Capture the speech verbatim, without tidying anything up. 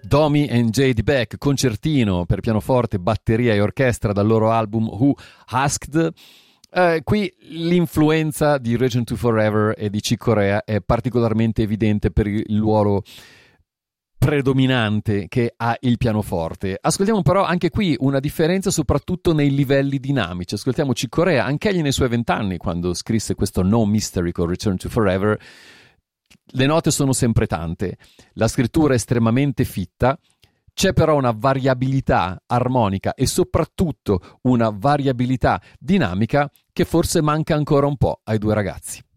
Domi and J D. Beck, concertino per pianoforte, batteria e orchestra dal loro album Who Asked. Eh, qui l'influenza di Region to Forever e di Chick Corea è particolarmente evidente per il ruolo predominante che ha il pianoforte. Ascoltiamo però anche qui una differenza soprattutto nei livelli dinamici. Ascoltiamo Chick Corea, anche egli nei suoi vent'anni, quando scrisse questo No Mystery con Return to Forever. Le note sono sempre tante, la scrittura è estremamente fitta, c'è però una variabilità armonica e soprattutto una variabilità dinamica che forse manca ancora un po' ai due ragazzi.